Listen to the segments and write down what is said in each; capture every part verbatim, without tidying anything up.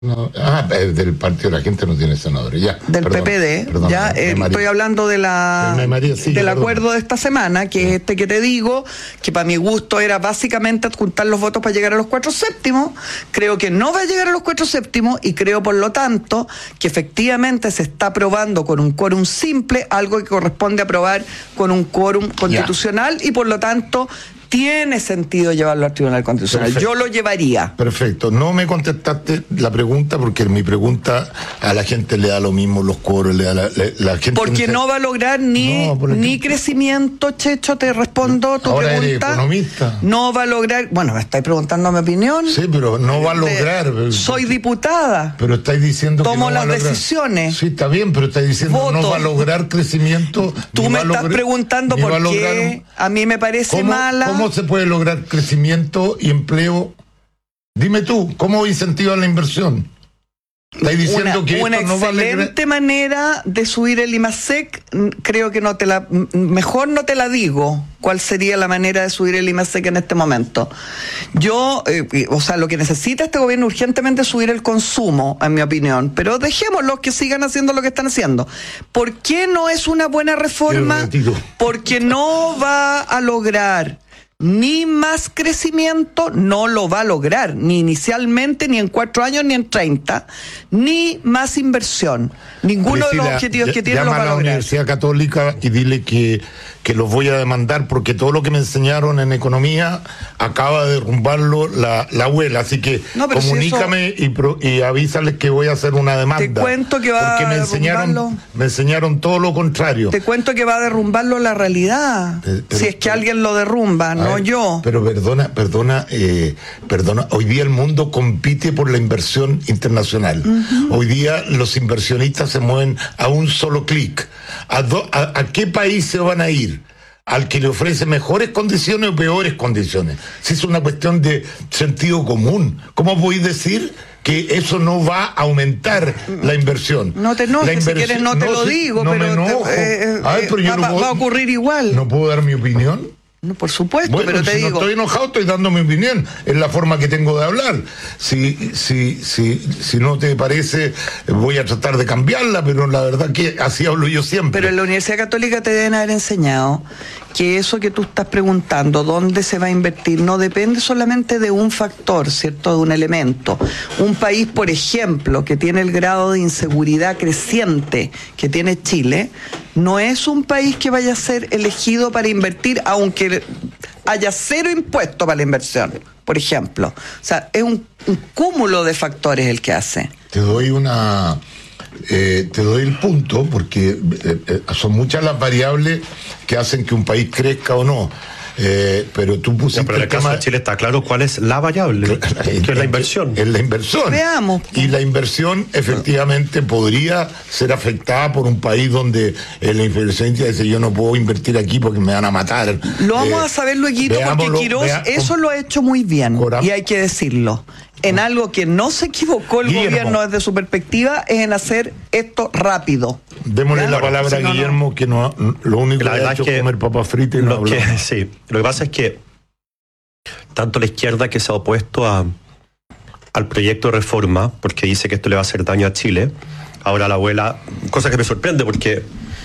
No, ah, del Partido de la Gente no tiene senadores, ya. Del perdón, P P D, perdón, ya eh, estoy hablando de la María, sí, del perdón. acuerdo de esta semana, que es este que te digo, que para mi gusto era básicamente adjuntar los votos para llegar a los cuatro séptimos. Creo que no va a llegar a los cuatro séptimos y creo, por lo tanto, que efectivamente se está aprobando con un quórum simple, algo que corresponde aprobar con un quórum constitucional, ya. Y por lo tanto tiene sentido llevarlo al Tribunal Constitucional. Perfecto. Yo lo llevaría. Perfecto. No me contestaste la pregunta, porque mi pregunta a la gente le da lo mismo, los coros, le da la, la, la gente... Porque no, no va a lograr ni, no, ni crecimiento, Checho, te respondo tu Ahora pregunta. Eres economista. No va a lograr... Bueno, me estáis preguntando mi opinión. Sí, pero no va a lograr. De, soy diputada. Pero estáis diciendo Tomo que no las va a lograr. decisiones. Sí, está bien, pero estáis diciendo que no va a lograr crecimiento. Tú me estás lograr, preguntando por qué a, a mí me parece ¿Cómo, mala... ¿Cómo se puede lograr crecimiento y empleo? Dime tú, ¿cómo incentivar la inversión? ¿Estás diciendo una, que una esto no vale? excelente manera de subir el IMASEC. Creo que no te la, mejor no te la digo cuál sería la manera de subir el IMASEC en este momento. Yo, eh, o sea, lo que necesita este gobierno urgentemente es subir el consumo, en mi opinión, pero dejémoslos que sigan haciendo lo que están haciendo. ¿Por qué no es una buena reforma? Porque no va a lograr ni más crecimiento, no lo va a lograr, ni inicialmente, ni en cuatro años, ni en treinta, ni más inversión. Ninguno Priscila, de los objetivos que tiene lo va a lograr. Llama a la Universidad Católica y dile que, que los voy a demandar, porque todo lo que me enseñaron en economía acaba de derrumbarlo la, la abuela. Así que no, comunícame si eso... y, pro, y avísales que voy a hacer una demanda. Te cuento que va porque me a enseñaron, derrumbarlo. me enseñaron todo lo contrario. Te cuento que va a derrumbarlo la realidad. Pero, pero, si es que pero, alguien lo derrumba, no ver, yo. Pero perdona, perdona, eh, perdona. Hoy día el mundo compite por la inversión internacional. Uh-huh. Hoy día los inversionistas se mueven a un solo clic. ¿A, a, ¿A qué país se van a ir? ¿Al que le ofrece mejores condiciones o peores condiciones? Si es una cuestión de sentido común. ¿Cómo voy a decir que eso no va a aumentar la inversión? No te enojes, inversión, si quieres no te no, lo digo, no pero, me enojo. Te, eh, a ver, pero yo va, no puedo, va a ocurrir igual. ¿No puedo dar mi opinión? No, por supuesto, bueno, pero te si digo... no estoy enojado, estoy dando mi opinión. Es la forma que tengo de hablar. Si, si, si, si no te parece, voy a tratar de cambiarla, pero la verdad que así hablo yo siempre. Pero en la Universidad Católica te deben haber enseñado que eso que tú estás preguntando, dónde se va a invertir, no depende solamente de un factor, ¿cierto?, de un elemento. Un país, por ejemplo, que tiene el grado de inseguridad creciente que tiene Chile, no es un país que vaya a ser elegido para invertir, aunque haya cero impuesto para la inversión, por ejemplo. O sea, es un, un cúmulo de factores el que hace. Te doy una... Eh, te doy el punto, porque eh, eh, son muchas las variables que hacen que un país crezca o no. Eh, pero tú pusiste. No, pero en el, el caso tema... de Chile está claro cuál es la variable, que es la inversión. Es la inversión. Veamos. Y la inversión efectivamente podría ser afectada por un país donde eh, la inversionista dice: yo no puedo invertir aquí porque me van a matar. Lo vamos eh, a saber luego, porque Quirós vea, eso lo ha hecho muy bien, Coram. Y hay que decirlo. En algo que no se equivocó el Guillermo. Gobierno desde su perspectiva es en hacer esto rápido. Démosle ¿Ya? la palabra sí, a Guillermo, no. que no, lo único la que ha hecho es comer papas fritas y no lo que, Sí, lo que pasa es que tanto la izquierda, que se ha opuesto a, al proyecto de reforma, porque dice que esto le va a hacer daño a Chile, ahora la abuela, cosa que me sorprende porque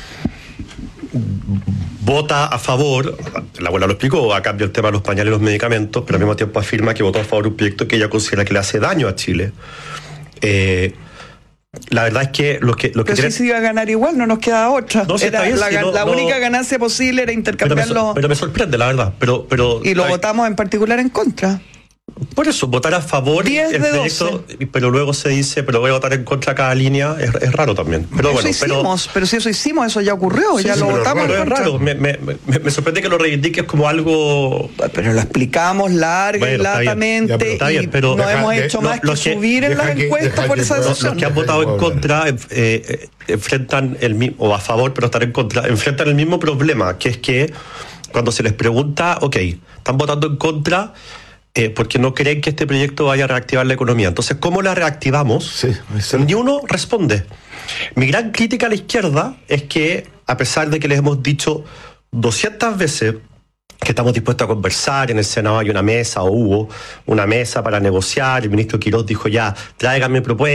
vota a favor, la abuela lo explicó, a cambio del tema de los pañales y los medicamentos, pero al mismo tiempo afirma que votó a favor de un proyecto que ella considera que le hace daño a Chile. Eh, la verdad es que los que... Los pero que si se iba a ganar igual, no nos queda otra. No, si era bien, la si no, la no, única ganancia posible era intercambiarlo. Pero me, pero me sorprende, la verdad. Pero, pero, y lo hay, votamos en particular en contra. Por eso, votar a favor del proyecto, pero luego se dice, pero voy a votar en contra cada línea, es, es raro también. Pero eso bueno, hicimos, pero, pero si eso hicimos, eso ya ocurrió, sí, ya sí, lo pero votamos es raro, en contra. Es raro. Me, me, me, me sorprende que lo reivindiques como algo... Pero lo explicamos larga bueno, y latamente, está bien, está bien, pero y no deja, hemos de, hecho lo, más que, que subir en las encuestas por esa decisión. Los que han votado en contra eh, eh, enfrentan el mismo, o a favor, pero están en contra, enfrentan el mismo problema, que es que cuando se les pregunta, ok, están votando en contra... Eh, porque no creen que este proyecto vaya a reactivar la economía. Entonces, ¿cómo la reactivamos? Sí, Ni uno responde. Mi gran crítica a la izquierda es que, a pesar de que les hemos dicho doscientas veces que estamos dispuestos a conversar. En el Senado hay una mesa, o hubo una mesa para negociar. El ministro Quiroz dijo ya, tráiganme propuestas.